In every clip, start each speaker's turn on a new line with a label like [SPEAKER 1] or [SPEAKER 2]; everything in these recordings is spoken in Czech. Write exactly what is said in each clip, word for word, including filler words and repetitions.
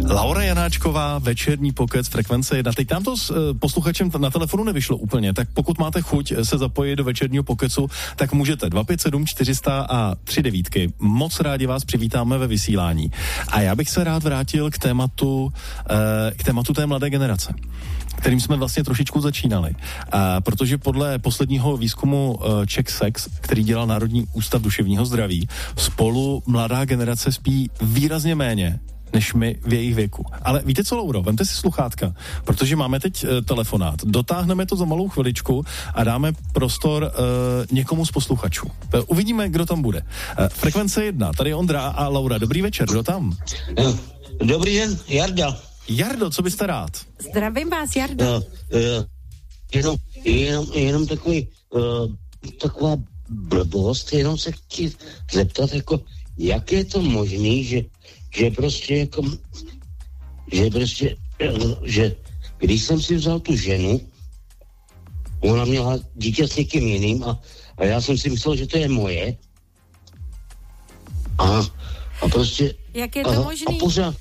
[SPEAKER 1] Laura Janáčková, večerní pokec, frekvence jedna. Teď nám to s uh, posluchačem na telefonu nevyšlo úplně, tak pokud máte chuť se zapojit do večerního pokecu, tak můžete dva pět sedm čtyři sta a tři devítky. Moc rádi vás přivítáme ve vysílání. A já bych se rád vrátil k tématu, uh, k tématu té mladé generace, kterým jsme vlastně trošičku začínali. A protože podle posledního výzkumu uh, Czech Sex, který dělal Národní ústav duševního zdraví, spolu mladá generace spí výrazně méně než my v jejich věku. Ale víte co, Lauro, vemte si sluchátka, protože máme teď e, telefonát. Dotáhneme to za malou chviličku a dáme prostor e, někomu z posluchačů. E, uvidíme, kdo tam bude. E, frekvence jedna, tady je Ondra a Laura. Dobrý večer, kdo tam?
[SPEAKER 2] Dobrý den, Jarda.
[SPEAKER 1] Jardo, co byste rád?
[SPEAKER 3] Zdravím vás, Jardo.
[SPEAKER 2] Uh, uh, jenom, jenom, jenom takový, uh, taková blbost, jenom se chci zeptat, jako, jak je to možný, že že prostě jako, že prostě, že když jsem si vzal tu ženu, ona měla dítě s někým jiným a, a já jsem si myslel, že to je moje. A, a prostě...
[SPEAKER 3] Jak je to
[SPEAKER 2] a,
[SPEAKER 3] možný?
[SPEAKER 2] A pořád...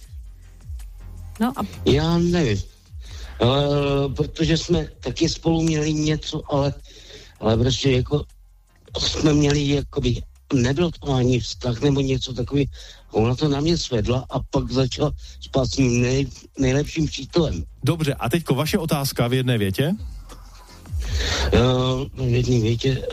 [SPEAKER 3] No a...
[SPEAKER 2] Já nevím. Ale, protože jsme taky spolu měli něco, ale, ale prostě jako jsme měli jakoby... Nebyl to ani vztah nebo něco takový. Ona to na mě svedla a pak začala spát s mým nej, nejlepším přítelem.
[SPEAKER 1] Dobře, a teďko vaše otázka v jedné větě?
[SPEAKER 2] Uh, v jedné větě...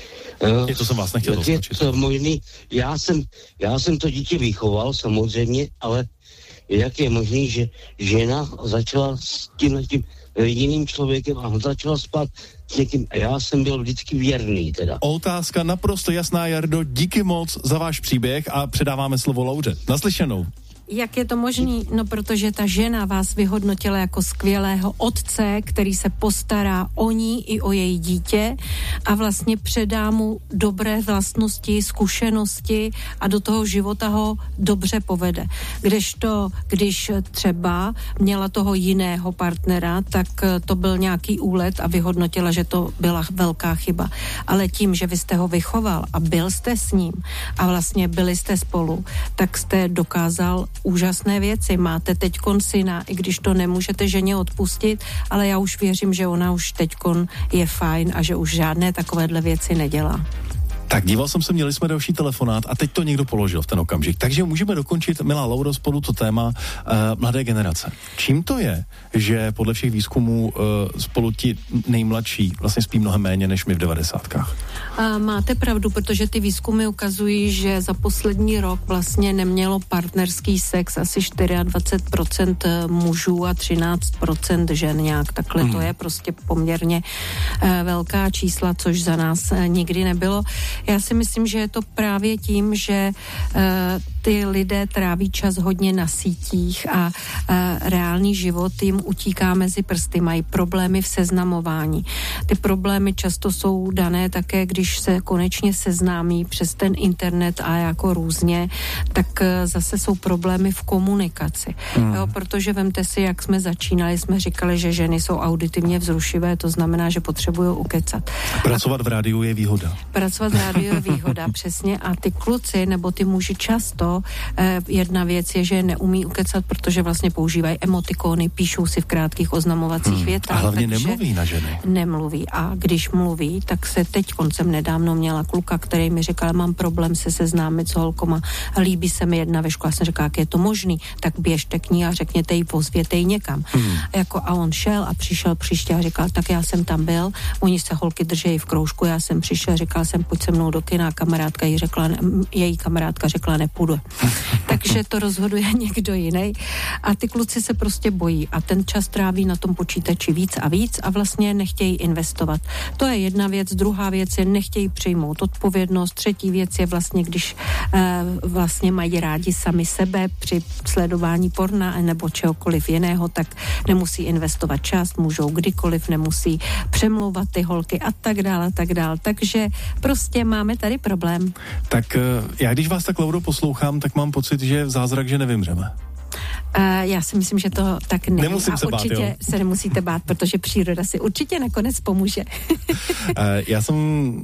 [SPEAKER 2] Uh,
[SPEAKER 1] je to jsem vás nechtěl doskočit.
[SPEAKER 2] Je to možný, já jsem, já jsem to dítě vychoval samozřejmě, ale jak je možný, že žena začala s tímhletím jiným člověkem a začala spát s někým. A já jsem byl vždycky věrný teda.
[SPEAKER 1] Otázka naprosto jasná, Jardo. Díky moc za váš příběh a předáváme slovo Lauře. Naslyšenou.
[SPEAKER 3] Jak je to možný? No, protože ta žena vás vyhodnotila jako skvělého otce, který se postará o ní i o její dítě a vlastně předá mu dobré vlastnosti, zkušenosti a do toho života ho dobře povede. Kdežto, když třeba měla toho jiného partnera, tak to byl nějaký úlet a vyhodnotila, že to byla velká chyba. Ale tím, že vy jste ho vychoval a byl jste s ním a vlastně byli jste spolu, tak jste dokázal úžasné věci. Máte teďkon syna, i když to nemůžete ženě odpustit, ale já už věřím, že ona už teďkon je fajn a že už žádné takovéhle věci nedělá.
[SPEAKER 1] Tak díval jsem se, měli jsme další telefonát a teď to někdo položil v ten okamžik. Takže můžeme dokončit, milá Lauro, spolu to téma uh, mladé generace. Čím to je, že podle všech výzkumů uh, spolu ti nejmladší vlastně spí mnohem méně než my v devadesátkách?
[SPEAKER 3] Uh, máte pravdu, protože ty výzkumy ukazují, že za poslední rok vlastně nemělo partnerský sex asi dvacet čtyři procent mužů a třináct procent žen nějak. Takhle hmm. to je prostě poměrně uh, velká čísla, což za nás uh, nikdy nebylo. Já si myslím, že je to právě tím, že uh, ty lidé tráví čas hodně na sítích a uh, reálný život jim utíká mezi prsty, mají problémy v seznamování. Ty problémy často jsou dané také, když se konečně seznámí přes ten internet a jako různě, tak uh, zase jsou problémy v komunikaci. Hmm. Jo, protože vemte si, jak jsme začínali, jsme říkali, že ženy jsou auditivně vzrušivé, to znamená, že potřebují ukecat.
[SPEAKER 1] Pracovat v rádiu je výhoda.
[SPEAKER 3] Pracovat rádio je výhoda, přesně. A ty kluci nebo ty muži často, eh, jedna věc je, že neumí ukecat, protože vlastně používají emotikony, píšou si v krátkých oznamovacích hmm. větách.
[SPEAKER 1] A hlavně nemluví na ženy.
[SPEAKER 3] Nemluví. A když mluví, tak se teď koncem nedávno měla kluka, který mi říkal, mám problém se seznámit s holkoma, líbí se mi jedna ve škole. Já jsem říkala, jak je to možný, tak běžte k ní a řekněte jí, pozvěte jí někam. Hmm. A, jako, a on šel a přišel příště a říkal, tak já jsem tam byl, oni se holky držejí v kroužku, já jsem přišel, říkal jsem, pojď se mnou do kina, kamarádka jí řekla, její kamarádka řekla, nepůjdu. Takže to rozhoduje někdo jiný. A ty kluci se prostě bojí a ten čas tráví na tom počítači víc a víc a vlastně nechtějí investovat. To je jedna věc, druhá věc je, nechtějí přijmout odpovědnost, třetí věc je vlastně, když eh, vlastně mají rádi sami sebe při sledování porna nebo čehokoliv jiného, tak nemusí investovat čas, můžou kdykoliv, nemusí přemlouvat ty holky a tak dále, a tak dále. Takže prostě máme tady problém.
[SPEAKER 1] Tak já, když vás tak, Lauro, poslouchám, tak mám pocit, že je zázrak, že nevymřeme.
[SPEAKER 3] Uh, já si myslím, že to tak není.
[SPEAKER 1] Nemusím
[SPEAKER 3] a
[SPEAKER 1] se
[SPEAKER 3] určitě
[SPEAKER 1] bát, jo?
[SPEAKER 3] se nemusíte bát, protože příroda si určitě nakonec pomůže.
[SPEAKER 1] uh, já jsem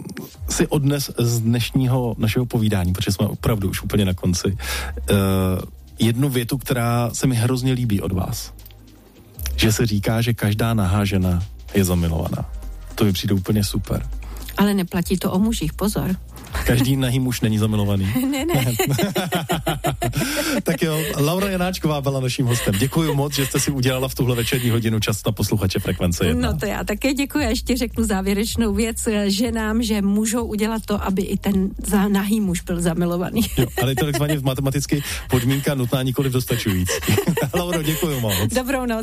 [SPEAKER 1] si odnes z dnešního našeho povídání, protože jsme opravdu už úplně na konci, uh, jednu větu, která se mi hrozně líbí od vás. Že se říká, že každá nahá žena je zamilovaná. To mi přijde úplně super.
[SPEAKER 3] Ale neplatí to o mužích, pozor.
[SPEAKER 1] Každý nahý muž není zamilovaný.
[SPEAKER 3] Ne, ne.
[SPEAKER 1] Tak jo, Laura Janáčková byla naším hostem. Děkuji moc, že jste si udělala v tuhle večerní hodinu čas na posluchače Frekvence jedna.
[SPEAKER 3] No to já také děkuji a ještě řeknu závěrečnou věc ženám, že můžou udělat to, aby i ten nahý muž byl zamilovaný.
[SPEAKER 1] Jo, ale to takzvaně matematicky podmínka nutná, nikoliv dostačující. Lauro, děkuji moc.
[SPEAKER 3] Dobrou noc.